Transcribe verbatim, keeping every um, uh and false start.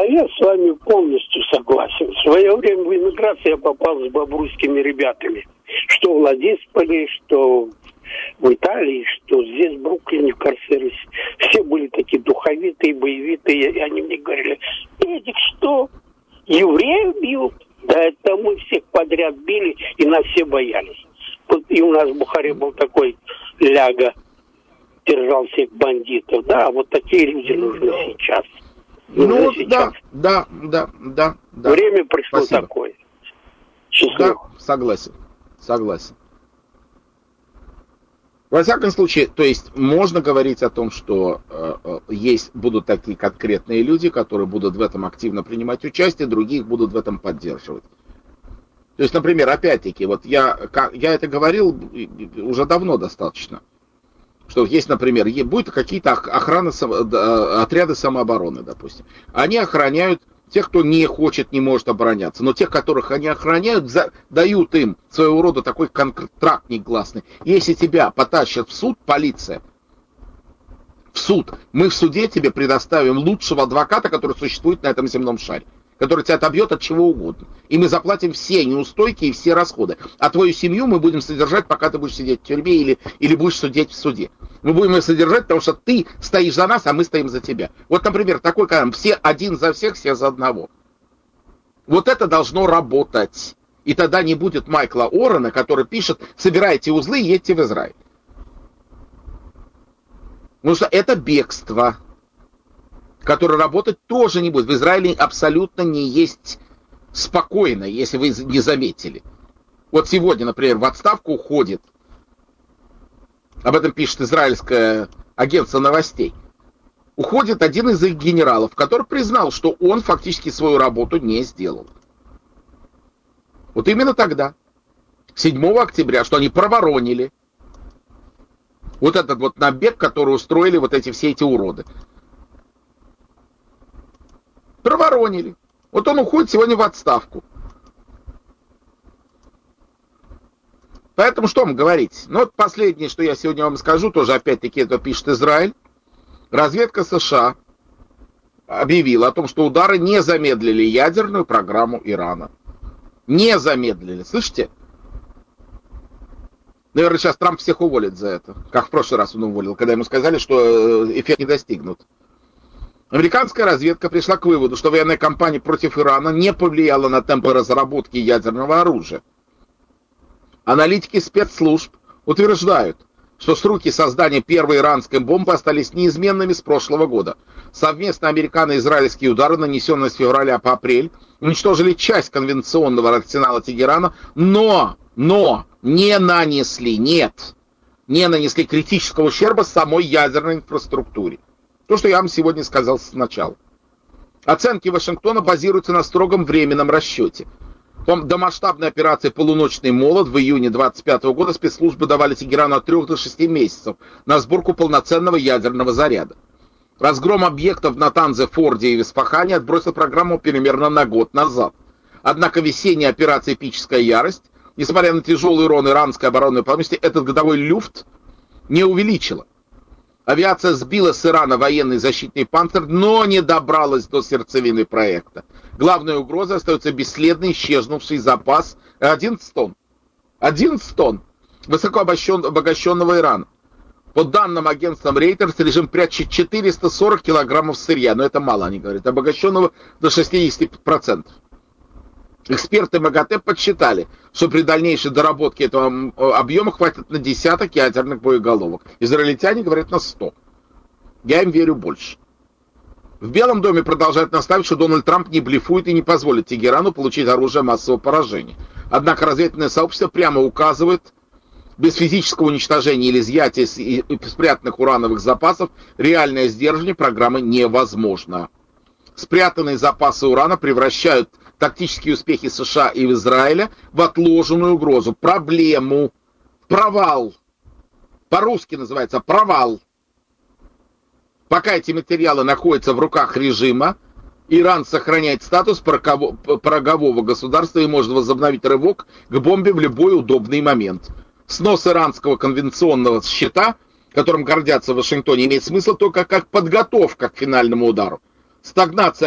я с вами полностью согласен. В свое время в эмиграцию я попал с бобруйскими ребятами. Что в Владисполе, что в Италии, что здесь, в Бруклине, в Карцере. Все были такие духовитые, боевитые. И они мне говорили: Эдик, что, евреев бьют? Да это мы всех подряд били, и нас все боялись. И у нас в Бухаре был такой ляга, держал всех бандитов. Да, вот такие люди нужны сейчас. Нужны Ну, сейчас. да, да, да, да, да. Время пришло Спасибо. такое. Счастливо. Да, согласен, согласен. Во всяком случае, то есть можно говорить о том, что э, э, есть, будут такие конкретные люди, которые будут в этом активно принимать участие, других будут в этом поддерживать. То есть, например, опять-таки, вот я, как, я это говорил уже давно достаточно, что есть, например, будут какие-то охраны, отряды самообороны, допустим. Они охраняют тех, кто не хочет, не может обороняться. Но тех, которых они охраняют, за, дают им своего рода такой контракт негласный. Если тебя потащат в суд, полиция, в суд, мы в суде тебе предоставим лучшего адвоката, который существует на этом земном шаре, который тебя отобьет от чего угодно. И мы заплатим все неустойки и все расходы. А твою семью мы будем содержать, пока ты будешь сидеть в тюрьме или, или будешь судить в суде. Мы будем ее содержать, потому что ты стоишь за нас, а мы стоим за тебя. Вот, например, такой канал. Все один за всех, все за одного. Вот это должно работать. И тогда не будет Майкла Орена, который пишет: собирайте узлы и едьте в Израиль. Потому что это бегство, которое работать тоже не будет. В Израиле абсолютно не есть спокойно, если вы не заметили. Вот сегодня, например, в отставку уходит, об этом пишет израильское агентство новостей, уходит один из их генералов, который признал, что он фактически свою работу не сделал. Вот именно тогда, седьмого октября, что они проворонили вот этот вот набег, который устроили вот эти все эти уроды. Проворонили. Вот он уходит сегодня в отставку. Поэтому что вам говорить? Ну вот последнее, что я сегодня вам скажу, тоже опять-таки это пишет Израиль. Разведка США объявила о том, что удары не замедлили ядерную программу Ирана. Не замедлили. Слышите? Наверное, сейчас Трамп всех уволит за это. Как в прошлый раз он уволил, когда ему сказали, что эффект не достигнут. Американская разведка пришла к выводу, что военная кампания против Ирана не повлияла на темпы разработки ядерного оружия. Аналитики спецслужб утверждают, что сроки создания первой иранской бомбы остались неизменными с прошлого года. Совместно американо-израильские удары, нанесенные с февраля по апрель, уничтожили часть конвенционного арсенала Тегерана, но, но не нанесли, нет, не нанесли критического ущерба самой ядерной инфраструктуре. То, что я вам сегодня сказал сначала. Оценки Вашингтона базируются на строгом временном расчете. До масштабной операции «Полуночный молот» в июне двадцать пятого года спецслужбы давали Тегерану от трёх до шести месяцев на сборку полноценного ядерного заряда. Разгром объектов в Натанзе, Форде и Исфахане отбросил программу примерно на год назад. Однако весенняя операция «Эпическая ярость», несмотря на тяжелый урон иранской оборонной промышленности, этот годовой люфт не увеличила. Авиация сбила с Ирана военный защитный «Пантер», но не добралась до сердцевины проекта. Главной угрозой остается бесследно исчезнувший запас одиннадцать тонн. одиннадцать тонн высокообогащенного Ирана. По данным агентства Reuters, режим прячет четыреста сорок килограммов сырья, но это мало, они говорят, обогащенного до шестьдесят процентов. Эксперты МАГАТЭ подсчитали, что при дальнейшей доработке этого объема хватит на десяток ядерных боеголовок. Израильтяне говорят на сто. Я им верю больше. В Белом доме продолжают настаивать, что Дональд Трамп не блефует и не позволит Тегерану получить оружие массового поражения. Однако разведывательное сообщество прямо указывает, без физического уничтожения или изъятия спрятанных урановых запасов реальное сдерживание программы невозможно. Спрятанные запасы урана превращают тактические успехи США и Израиля в отложенную угрозу, проблему, провал. По-русски называется провал. Пока эти материалы находятся в руках режима, Иран сохраняет статус порогового государства и может возобновить рывок к бомбе в любой удобный момент. Снос иранского конвенционного щита, которым гордятся в Вашингтоне, имеет смысл только как подготовка к финальному удару. Стагнация